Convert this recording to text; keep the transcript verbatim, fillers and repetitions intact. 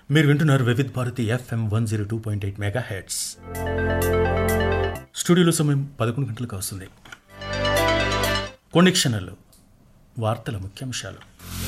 మీరు వింటున్నారు Vividh Bharati FM one zero two point eight mega heads. స్టూడియోలో సమయం పదకొండు గంటలకు వస్తుంది. కొన్ని క్షణాల్లో వార్తల ముఖ్యాంశాలు.